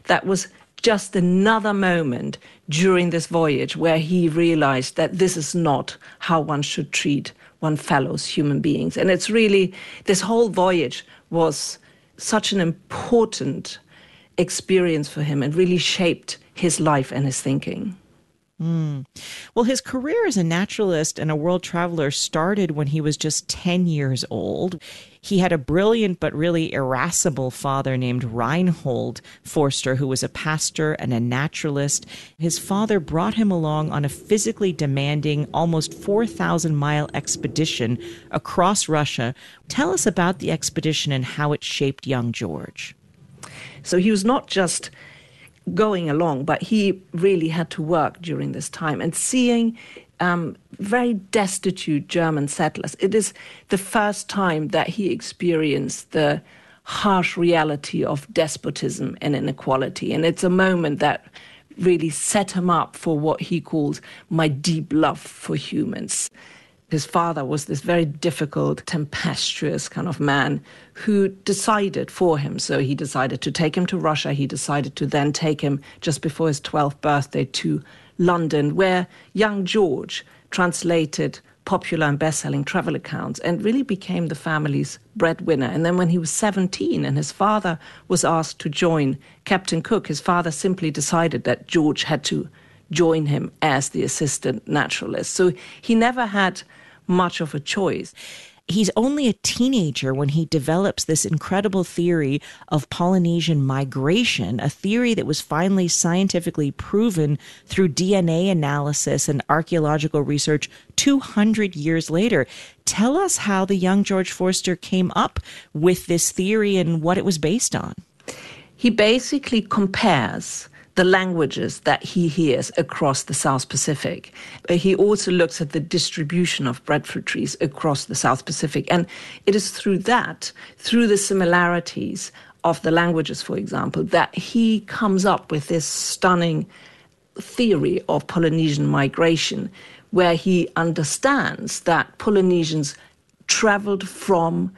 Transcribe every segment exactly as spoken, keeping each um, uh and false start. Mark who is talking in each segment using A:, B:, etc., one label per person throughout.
A: that was just another moment during this voyage where he realized that this is not how one should treat one fellow's human beings. And it's really, this whole voyage was such an important experience for him and really shaped his life and his thinking.
B: Mm. Well, his career as a naturalist and a world traveler started when he was just ten years old. He had a brilliant but really irascible father named Reinhold Forster, who was a pastor and a naturalist. His father brought him along on a physically demanding, almost four thousand mile expedition across Russia. Tell us about the expedition and how it shaped young George.
A: So he was not just going along, but he really had to work during this time and seeing um, very destitute German settlers. It is the first time that he experienced the harsh reality of despotism and inequality. And it's a moment that really set him up for what he calls my deep love for humans. His father was this very difficult, tempestuous kind of man who decided for him. So he decided to take him to Russia. He decided to then take him just before his twelfth birthday to London, where young George translated popular and best-selling travel accounts and really became the family's breadwinner. And then when he was seventeen and his father was asked to join Captain Cook, his father simply decided that George had to join him as the assistant naturalist. So he never had much of a choice.
B: He's only a teenager when he develops this incredible theory of Polynesian migration, a theory that was finally scientifically proven through D N A analysis and archaeological research two hundred years later. Tell us how the young George Forster came up with this theory and what it was based on.
A: He basically compares the languages that he hears across the South Pacific. He also looks at the distribution of breadfruit trees across the South Pacific. And it is through that, through the similarities of the languages, for example, that he comes up with this stunning theory of Polynesian migration, where he understands that Polynesians traveled from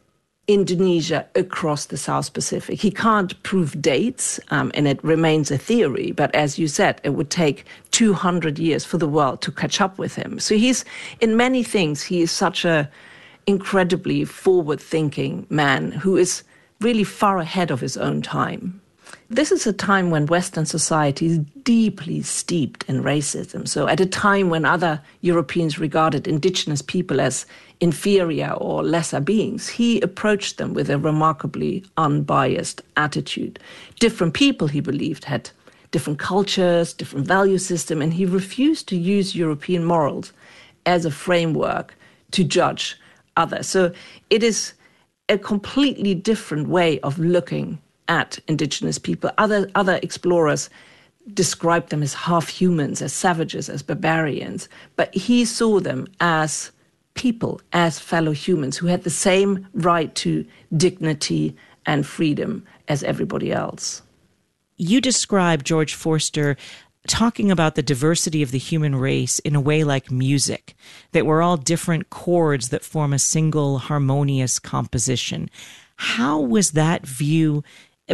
A: Indonesia across the South Pacific. He can't prove dates, um, and it remains a theory, but as you said, it would take two hundred years for the world to catch up with him. So he's, in many things, he is such a incredibly forward-thinking man who is really far ahead of his own time. This is a time when Western society is deeply steeped in racism. So at a time when other Europeans regarded indigenous people as inferior or lesser beings, he approached them with a remarkably unbiased attitude. Different people, he believed, had different cultures, different value system, and he refused to use European morals as a framework to judge others. So it is a completely different way of looking at indigenous people. Other other explorers described them as half-humans, as savages, as barbarians, but he saw them as people, as fellow humans who had the same right to dignity and freedom as everybody else.
B: You describe George Forster talking about the diversity of the human race in a way like music, that we're all different chords that form a single harmonious composition. How was that view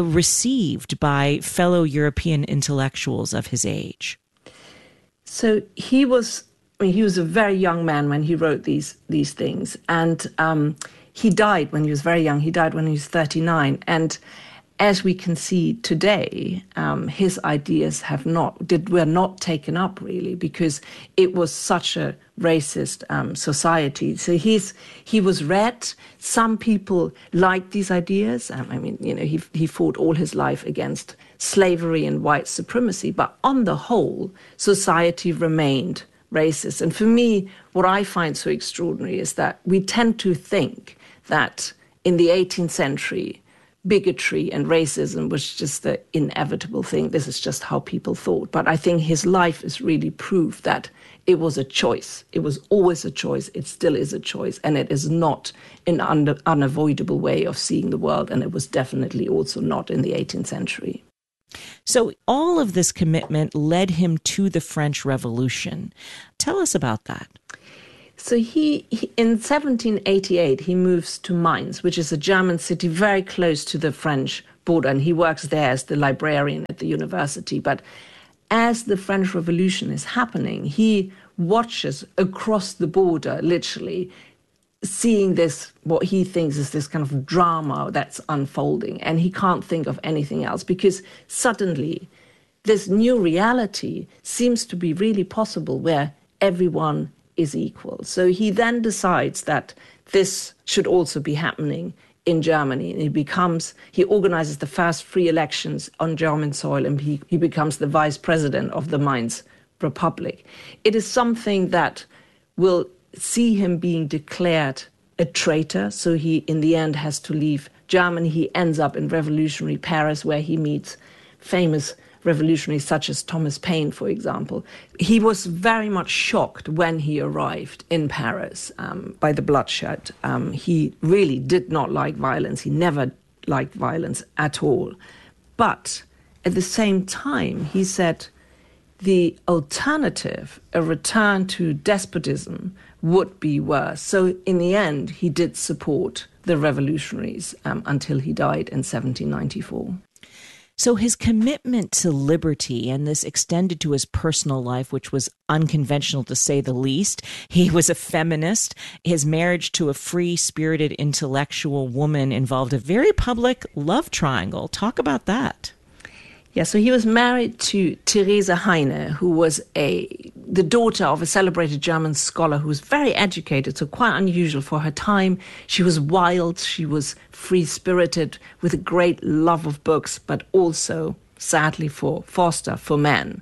B: received by fellow European intellectuals of his age?
A: So he was, I mean, he was a very young man when he wrote these these things, and um, he died when he was very young. He died when he was thirty-nine, and as we can see today, um, his ideas have not did were not taken up really because it was such a racist um, society. So he's he was read. Some people liked these ideas. Um, I mean, you know, he he fought all his life against slavery and white supremacy, but on the whole, society remained racist. And for me, what I find so extraordinary is that we tend to think that in the eighteenth century, bigotry and racism was just the inevitable thing. This is just how people thought. But I think his life is really proof that it was a choice. It was always a choice. It still is a choice. And it is not an un- unavoidable way of seeing the world. And it was definitely also not in the eighteenth century.
B: So all of this commitment led him to the French Revolution. Tell us about that.
A: So he, he, in seventeen eighty-eight, he moves to Mainz, which is a German city very close to the French border, and he works there as the librarian at the university. But as the French Revolution is happening, he watches across the border, literally, seeing this, what he thinks is this kind of drama that's unfolding, and he can't think of anything else, because suddenly this new reality seems to be really possible where everyone is equal. So he then decides that this should also be happening in Germany, and he becomes, he organizes the first free elections on German soil, and he, he becomes the vice president of the Mainz Republic. It is something that will see him being declared a traitor, so he in the end has to leave Germany. He ends up in revolutionary Paris, where he meets famous revolutionaries such as Thomas Paine, for example. He was very much shocked when he arrived in Paris um, by the bloodshed. Um, he really did not like violence. He never liked violence at all. But at the same time, he said the alternative, a return to despotism, would be worse. So in the end, he did support the revolutionaries um, until he died in seventeen ninety-four.
B: So his commitment to liberty, and this extended to his personal life, which was unconventional to say the least. He was a feminist. His marriage to a free-spirited intellectual woman involved a very public love triangle. Talk about that.
A: Yeah, so he was married to Therese Heine, who was a the daughter of a celebrated German scholar who was very educated, so quite unusual for her time. She was wild, she was free-spirited, with a great love of books, but also, sadly for Forster, for men.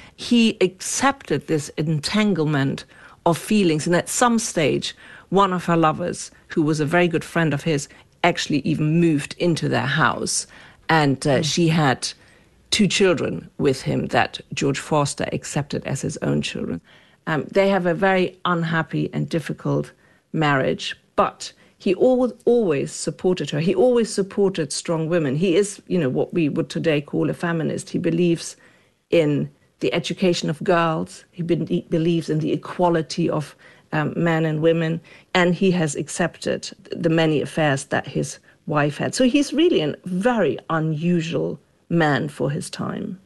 A: He accepted this entanglement of feelings, and at some stage, one of her lovers, who was a very good friend of his, actually even moved into their house, and uh, mm. she had two children with him that George Forster accepted as his own children. Um, they have a very unhappy and difficult marriage, but he al- always supported her. He always supported strong women. He is, you know, what we would today call a feminist. He believes in the education of girls. He, be- he believes in the equality of um, men and women, and he has accepted the many affairs that his wife had. So he's really a very unusual man for his time.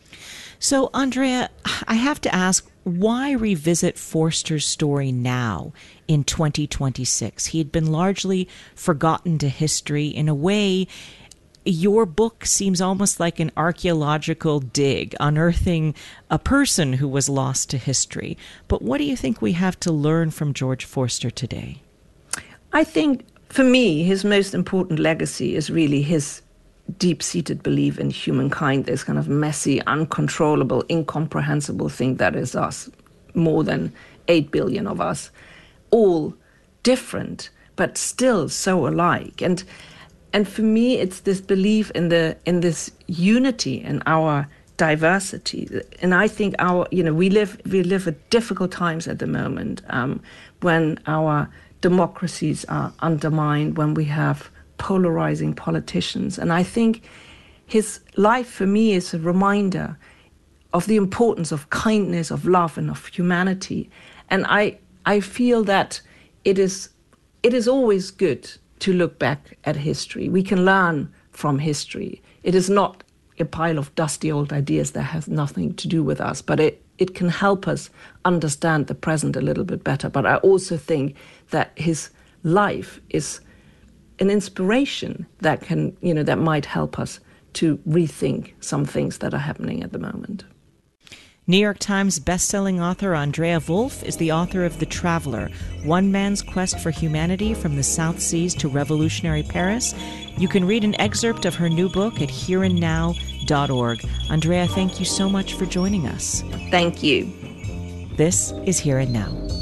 B: So, Andrea, I have to ask, why revisit Forster's story now in twenty twenty-six? He had been largely forgotten to history. In a way, your book seems almost like an archaeological dig, unearthing a person who was lost to history. But what do you think we have to learn from George Forster today?
A: I think, for me, his most important legacy is really his deep-seated belief in humankind, this kind of messy, uncontrollable, incomprehensible thing that is us, more than eight billion of us, all different, but still so alike. And and for me, it's this belief in the in this unity in our diversity. And I think our, you know, we live we live at difficult times at the moment, um, when our democracies are undermined, when we have polarizing politicians. And I think his life for me is a reminder of the importance of kindness, of love, and of humanity. And I I feel that it is it is always good to look back at history. We can learn from history. It is not a pile of dusty old ideas that has nothing to do with us, but it, it can help us understand the present a little bit better. But I also think that his life is an inspiration that can, you know, that might help us to rethink some things that are happening at the moment.
B: New York Times bestselling author Andrea Wulf is the author of The Traveler, One Man's Quest for Humanity from the South Seas to Revolutionary Paris. You can read an excerpt of her new book at here and now dot org. Andrea, thank you so much for joining us.
A: Thank you.
B: This is Here and Now.